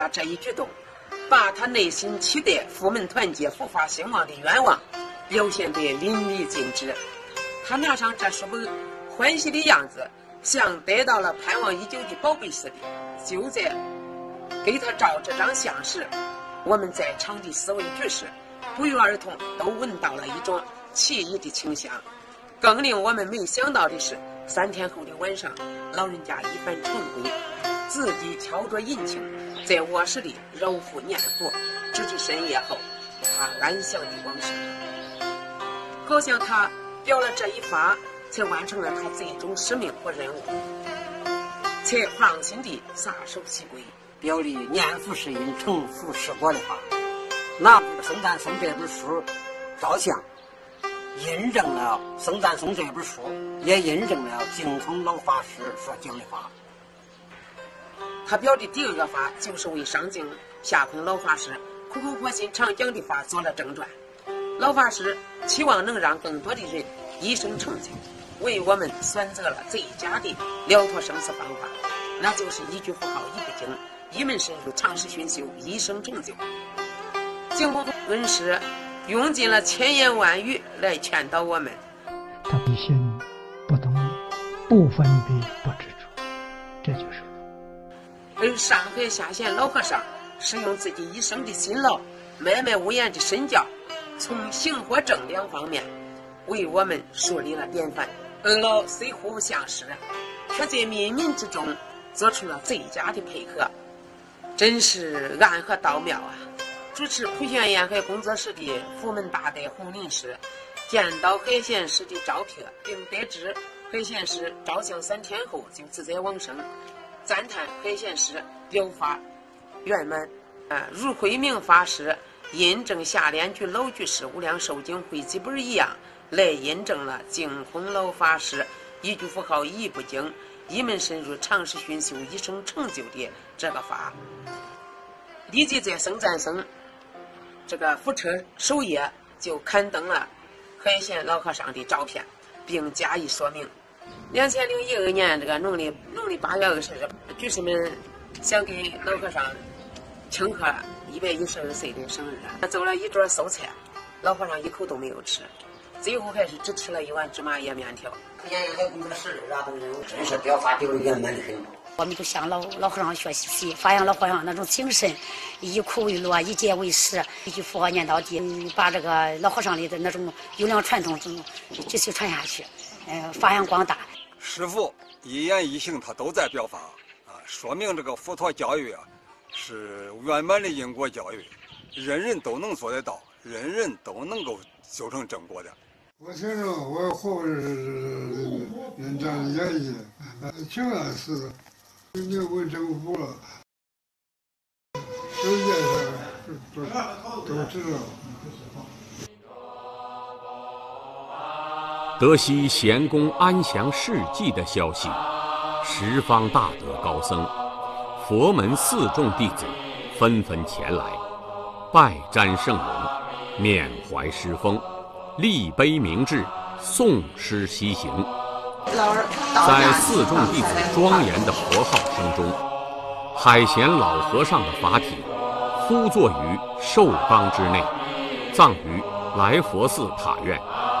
这一举动，把他内心期待府门团结、复发兴旺的愿望表现得淋漓尽致。他拿上这书本，欢喜的样子像得到了盼望已久的宝贝似的。就在给他照这张相时，我们在场的四位居士不约而同都闻到了一种奇异的清香。更令我们没想到的是，3天后的晚上，老人家一番晨归，自己敲着银磬，在卧室里揉腹念佛，直至深夜后，他安详的往生。好像他表了这一发，才完成了他最终使命和任务，才放心地撒手西归， 表里念佛是因，成佛是果的话。拿《僧赞颂》这本书照相，印证了《僧赞颂》这本书，也印证了净空老法师所讲的话。 他表的第2个法，就是为上净下空老法师苦口婆心常讲的法做了正传。老法师期望能让更多的人一生成就，为我们选择了最佳的了脱生死方法，那就是一句佛号一不精，一门深入，长时熏修，一生成就。净空恩师用尽了千言万语来劝导我们， 他的心不动，不分别，不执着，这就是佛。 而上海下县老和尚是用自己一生的辛劳，默默无言的身教，从行和正2方面为我们树立了典范。恩老虽互不相识，却在冥冥之中做出了最佳的配合，真是暗合道妙啊！主持普贤沿海工作室的府门大德洪林师见到海贤师的照片，并得知海贤师照相3天后就自在往生，赞叹海贤师表法圆满。如慧明法师印证下联居老居士无量寿经汇集本一样，来印证了净空老法师一句佛号一不精，一门深入，长时熏修，一生成就的这个法。立即在僧赞僧这个佛车首页就刊登了海贤老和尚的照片，并加以说明。2012年这个农历8月20日，居士们想给老和尚庆贺112岁的生日，做了一桌素菜，老和尚一口都没有吃，最后还是只吃了1碗芝麻叶面条。 沿海工作室拉动人物，真是表法流圆满的很。 我们就向老和尚学习，发扬老和尚那种精神，以苦为乐，以戒为师，一句佛号念到底，把这个老和尚里的那种优良传统继续传下去，发扬光大。 师父一言一行他都在表法啊，说明这个佛陀教育啊是圆满的因果教育，人人都能做得到，人人都能够修成正果的。 我听着我后人这样演绎，挺安似的。你问政府了，世界上都知道。 得悉贤公安详事迹的消息，十方大德高僧、佛门4众弟子纷纷前来，拜瞻圣容，缅怀师风，立碑明志，诵诗西行。在4众弟子庄严的佛号声中，海贤老和尚的法体敷坐于寿冈之内，葬于来佛寺塔院。